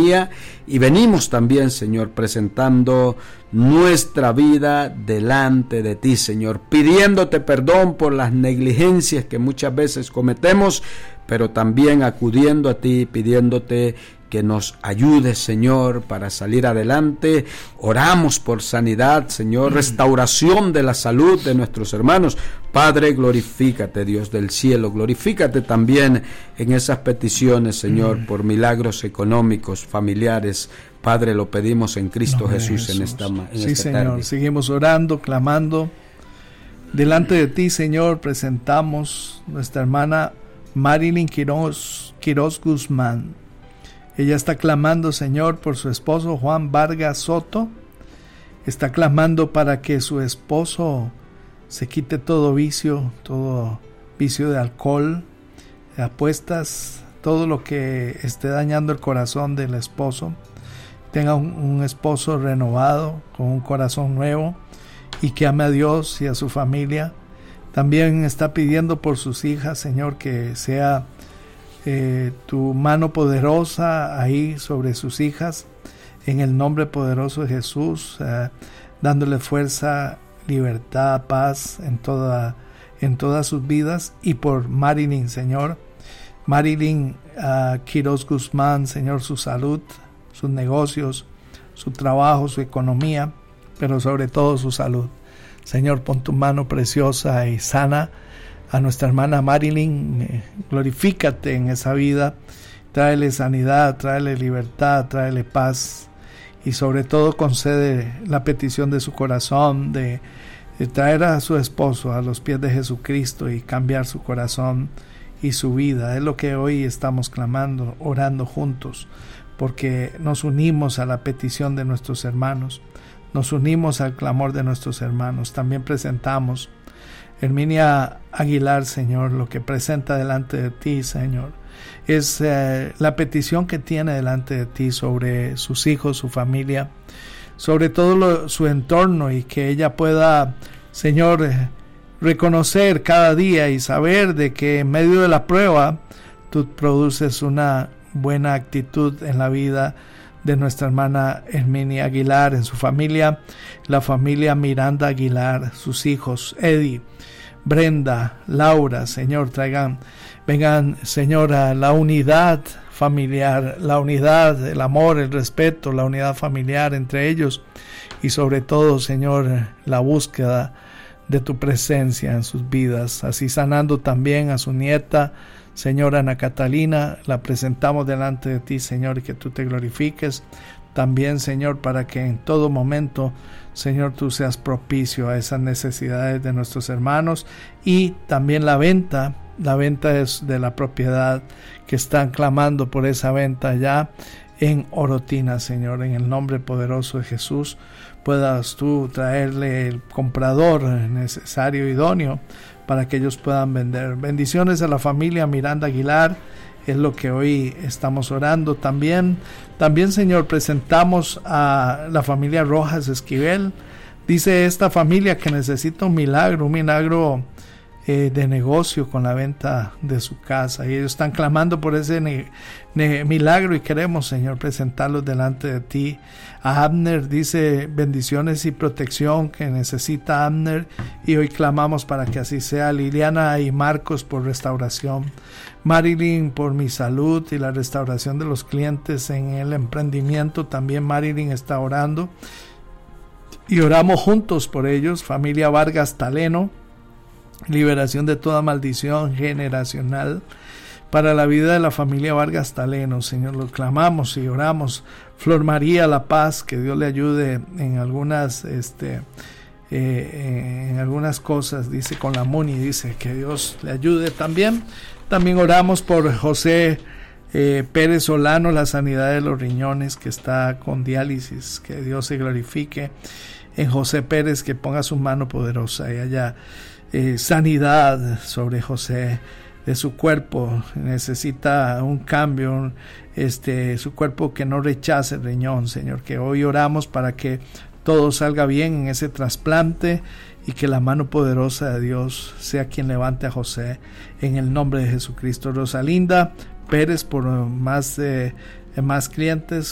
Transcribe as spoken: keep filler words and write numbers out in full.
economía, y venimos también, Señor, presentando nuestra vida delante de ti, Señor, pidiéndote perdón por las negligencias que muchas veces cometemos, pero también acudiendo a ti, pidiéndote que nos ayudes, Señor, para salir adelante. Oramos por sanidad, Señor, restauración de la salud de nuestros hermanos. Padre, glorifícate, Dios del cielo, glorifícate también en esas peticiones, Señor, por milagros económicos, familiares. Padre, lo pedimos en Cristo Jesús, Jesús en esta en Sí, esta Señor, tarde. Seguimos orando, clamando. Delante de ti, Señor, presentamos nuestra hermana Marilyn Quiroz, Quiroz Guzmán. Ella está clamando, Señor, por su esposo Juan Vargas Soto. Está clamando para que su esposo se quite todo vicio, todo vicio de alcohol, de apuestas, todo lo que esté dañando el corazón del esposo. Tenga un, un esposo renovado, con un corazón nuevo, y que ame a Dios y a su familia. También está pidiendo por sus hijas, Señor, que sea Eh, tu mano poderosa ahí sobre sus hijas, en el nombre poderoso de Jesús, eh, dándole fuerza, libertad, paz en toda en todas sus vidas. Y por Marilyn, Señor, Marilyn uh, Quiroz Guzmán, Señor, su salud, sus negocios, su trabajo, su economía, pero sobre todo su salud. Señor, pon tu mano preciosa y sana a nuestra hermana Marilyn, eh, glorifícate en esa vida, tráele sanidad, tráele libertad, tráele paz, y sobre todo concede la petición de su corazón de, de traer a su esposo a los pies de Jesucristo y cambiar su corazón y su vida. Es lo que hoy estamos clamando, orando juntos, porque nos unimos a la petición de nuestros hermanos, nos unimos al clamor de nuestros hermanos. También presentamos Herminia Aguilar, Señor, lo que presenta delante de ti, Señor, es eh, la petición que tiene delante de ti sobre sus hijos, su familia, sobre todo lo, su entorno, y que ella pueda, Señor, eh, reconocer cada día y saber de que en medio de la prueba tú produces una buena actitud en la vida de nuestra hermana Herminia Aguilar, en su familia, la familia Miranda Aguilar, sus hijos, Eddie, Brenda, Laura, Señor, traigan, vengan, Señor, a la unidad familiar, la unidad, el amor, el respeto, la unidad familiar entre ellos, y sobre todo, Señor, la búsqueda de tu presencia en sus vidas, así sanando también a su nieta, Señora Ana Catalina. La presentamos delante de ti, Señor, y que tú te glorifiques también, Señor, para que en todo momento, Señor, tú seas propicio a esas necesidades de nuestros hermanos. Y también la venta, la venta es de la propiedad, que están clamando por esa venta ya en Orotina, Señor, en el nombre poderoso de Jesús, puedas tú traerle el comprador necesario, idóneo, para que ellos puedan vender. Bendiciones a la familia Miranda Aguilar, es lo que hoy estamos orando. También, también, Señor, presentamos a la familia Rojas Esquivel. Dice esta familia que necesita un milagro, un milagro eh, de negocio con la venta de su casa, y ellos están clamando por ese ne- ne- milagro, y queremos, Señor, presentarlos delante de ti. A Abner dice bendiciones y protección que necesita Abner, y hoy clamamos para que así sea. Liliana y Marcos por restauración, Marilyn por mi salud y la restauración de los clientes en el emprendimiento. También Marilyn está orando y oramos juntos por ellos. Familia Vargas Taleno, liberación de toda maldición generacional para la vida de la familia Vargas Taleno, Señor, lo clamamos y oramos. Flor María La Paz, que Dios le ayude en algunas este eh, en algunas cosas, dice, con la Muni, dice que Dios le ayude también. También oramos por José eh, Pérez Solano, la sanidad de los riñones, que está con diálisis, que Dios se glorifique en José Pérez, que ponga su mano poderosa y haya eh, sanidad sobre José, de su cuerpo. Necesita un cambio, un, este, su cuerpo que no rechace el riñón, Señor, que hoy oramos para que todo salga bien en ese trasplante, y que la mano poderosa de Dios sea quien levante a José, en el nombre de Jesucristo. Rosalinda Pérez por más, eh, más clientes,